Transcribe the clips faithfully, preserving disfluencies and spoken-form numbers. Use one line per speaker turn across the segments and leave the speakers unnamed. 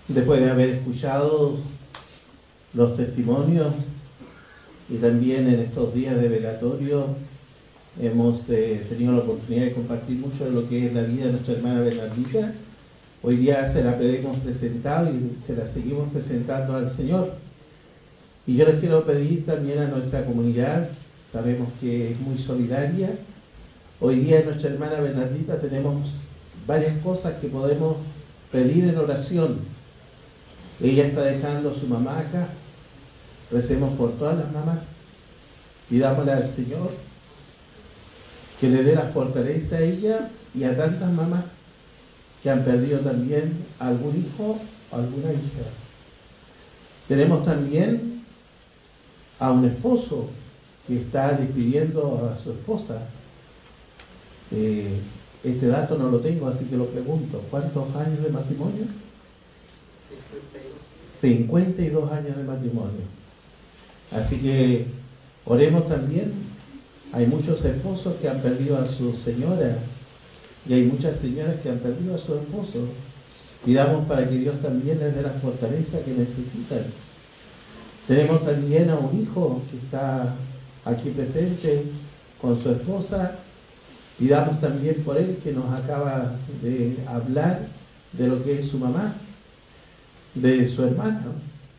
Después de haber escuchado los testimonios y también en estos días de velatorio hemos eh, tenido la oportunidad de compartir mucho de lo que es la vida de nuestra hermana Bernardita. Hoy día se la hemos presentado y se la seguimos presentando al Señor. Y yo les quiero pedir también a nuestra comunidad, sabemos que es muy solidaria. Hoy día en nuestra hermana Bernardita tenemos varias cosas que podemos pedir en oración. Ella está dejando a su mamá acá. Recemos por todas las mamás. Pidámosle al Señor que le dé la fortaleza a ella y a tantas mamás que han perdido también a algún hijo o alguna hija. Tenemos también a un esposo que está despidiendo a su esposa. Eh, este dato no lo tengo, así que lo pregunto. ¿Cuántos años de matrimonio? cincuenta y dos años de matrimonio. Así que oremos también. Hay muchos esposos que han perdido a su señora y hay muchas señoras que han perdido a su esposo. Pidamos para que Dios también les dé la fortaleza que necesitan. Tenemos también a un hijo que está aquí presente con su esposa. Pidamos también por él, que nos acaba de hablar de lo que es su mamá, de su hermano.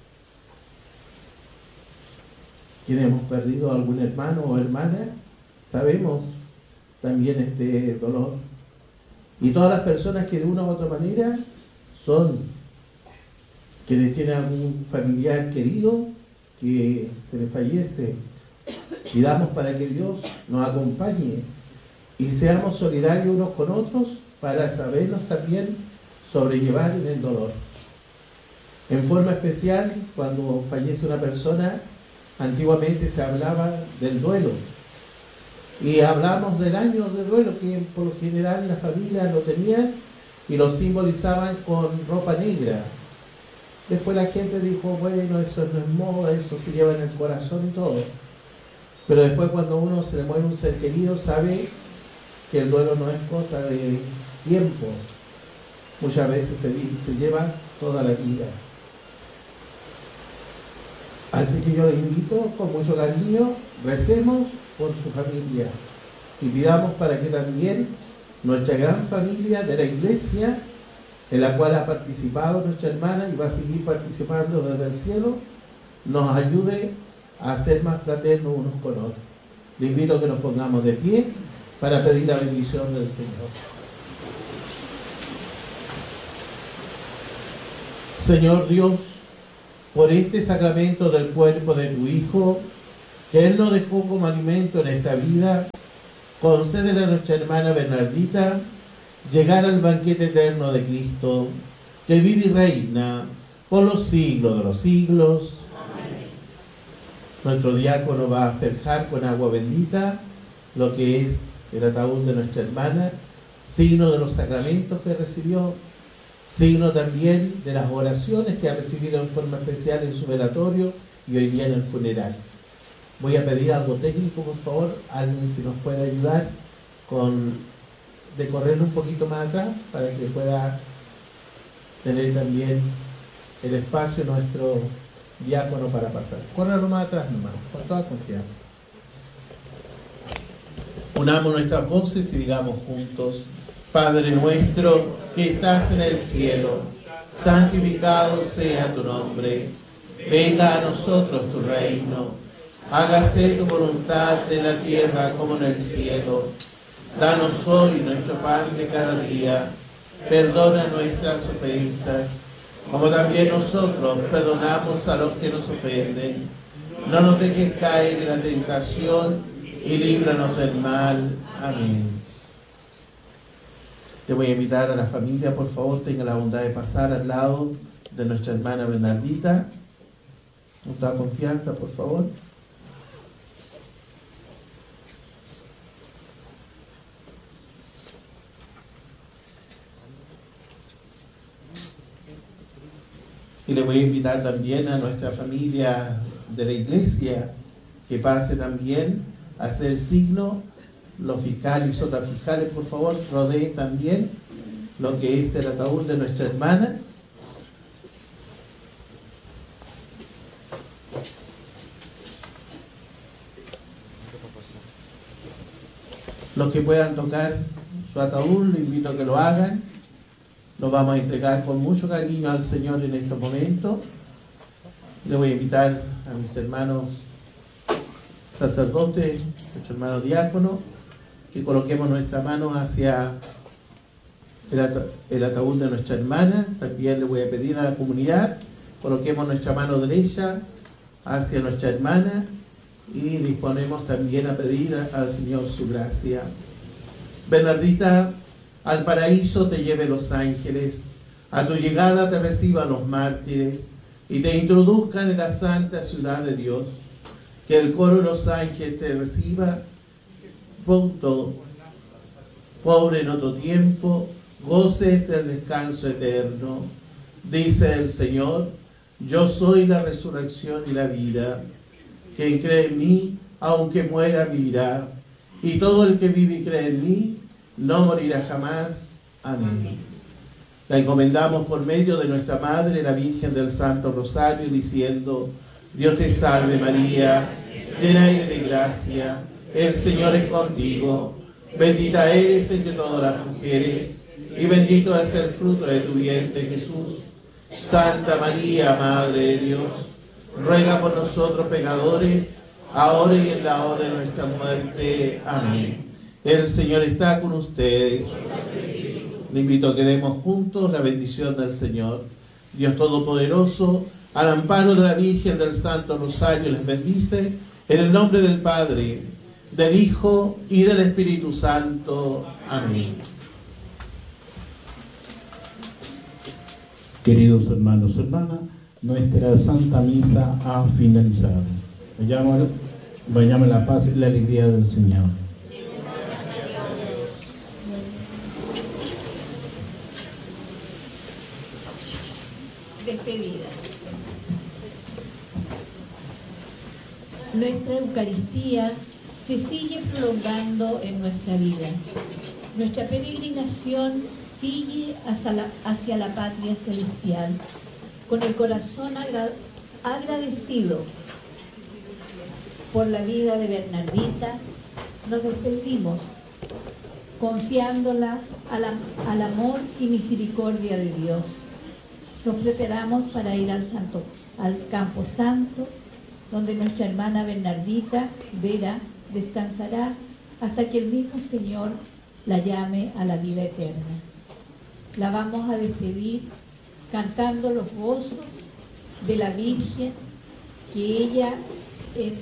Quienes hemos perdido a algún hermano o hermana, sabemos también este dolor. Y todas las personas que de una u otra manera son quienes tienen algún familiar querido que se les fallece, pidamos para que Dios nos acompañe y seamos solidarios unos con otros para sabernos también sobrellevar en el dolor. En forma especial, cuando fallece una persona, antiguamente se hablaba del duelo. Y hablamos del año de duelo, que por lo general las familias lo tenían y lo simbolizaban con ropa negra. Después la gente dijo, bueno, eso no es moda, eso se lleva en el corazón y todo. Pero después, cuando uno se le muere un ser querido, sabe que el duelo no es cosa de tiempo. Muchas veces se, se lleva toda la vida. Así que yo les invito con mucho cariño, recemos por su familia y pidamos para que también nuestra gran familia de la iglesia, en la cual ha participado nuestra hermana y va a seguir participando desde el cielo, nos ayude a ser más fraternos unos con otros. Les invito a que nos pongamos de pie para pedir la bendición del Señor. Señor Dios, por este sacramento del cuerpo de tu Hijo, que Él nos dejó como alimento en esta vida, concédele a nuestra hermana Bernardita llegar al banquete eterno de Cristo, que vive y reina por los siglos de los siglos. Amén. Nuestro diácono va a asperjar con agua bendita lo que es el ataúd de nuestra hermana, signo de los sacramentos que recibió, signo también de las oraciones que ha recibido en forma especial en su velatorio y hoy día en el funeral. Voy a pedir algo técnico, por favor, alguien si nos puede ayudar con de correr un poquito más atrás para que pueda tener también el espacio nuestro diácono para pasar. Córralo más atrás nomás, con toda confianza. Unamos nuestras voces y digamos juntos: Padre nuestro que estás en el cielo, santificado sea tu nombre. Venga a nosotros tu reino. Hágase tu voluntad en la tierra como en el cielo. Danos hoy nuestro pan de cada día. Perdona nuestras ofensas, como también nosotros perdonamos a los que nos ofenden. No nos dejes caer en la tentación y líbranos del mal. Amén. Te voy a invitar a la familia, por favor, tenga la bondad de pasar al lado de nuestra hermana Bernardita. Con toda confianza, por favor. Y le voy a invitar también a nuestra familia de la iglesia que pase también a hacer signo. Los fiscales y sotafiscales, por favor, rodeen también lo que es el ataúd de nuestra hermana. Los que puedan tocar su ataúd, les invito a que lo hagan. Lo vamos a entregar con mucho cariño al Señor en estos momentos. Le voy a invitar a mis hermanos sacerdotes, nuestros hermanos diáconos, que coloquemos nuestra mano hacia el, ata el ataúd de nuestra hermana. También le voy a pedir a la comunidad, coloquemos nuestra mano derecha hacia nuestra hermana y disponemos también a pedir al Señor su gracia. Bernardita, al paraíso te lleve los ángeles, a tu llegada te reciban los mártires y te introduzcan en la santa ciudad de Dios. Que el coro de los ángeles te reciba pronto, pobre en otro tiempo, goces del descanso eterno. Dice el Señor: yo soy la resurrección y la vida. Quien cree en mí, aunque muera, vivirá. Y todo el que vive y cree en mí, no morirá jamás. Amén. La encomendamos por medio de nuestra Madre, la Virgen del Santo Rosario, diciendo: Dios te salve María, llena eres de gracia, el Señor es contigo. Bendita eres entre todas las mujeres, y bendito es el fruto de tu vientre, Jesús. Santa María, Madre de Dios, ruega por nosotros pecadores, ahora y en la hora de nuestra muerte. Amén. El Señor está con ustedes. Le invito a que demos juntos la bendición del Señor. Dios Todopoderoso, al amparo de la Virgen del Santo Rosario, les bendice en el nombre del Padre, del Hijo y del Espíritu Santo. Amén.
Queridos hermanos y hermanas, nuestra Santa Misa ha finalizado. Vayamos, vayamos a la paz y la alegría del Señor.
Despedida. Nuestra Eucaristía se sigue prolongando en nuestra vida. Nuestra peregrinación sigue hacia la, hacia la patria celestial. Con el corazón agra, agradecido por la vida de Bernardita, nos despedimos confiándola al, al amor y misericordia de Dios. Nos preparamos para ir al, Santo, al Campo Santo, donde nuestra hermana Bernardita Vera descansará hasta que el mismo Señor la llame a la vida eterna. La vamos a despedir cantando los gozos de la Virgen, que ella es.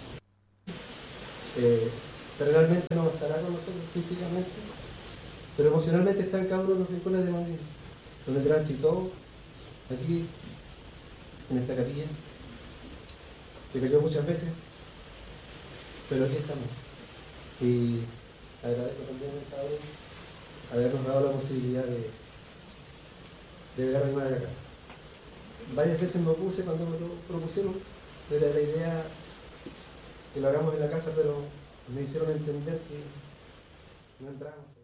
Eh, terrenalmente no estará con nosotros físicamente, pero emocionalmente está en cada uno de los rincones de Madrid, donde transitó aquí, en esta capilla, que cayó muchas veces, pero aquí estamos. Y agradezco también a cada uno habernos dado la posibilidad de, de ver a mi madre acá. Varias veces me opuse cuando me lo propusieron, era la idea que lo hagamos en la casa, pero me hicieron entender que no entramos.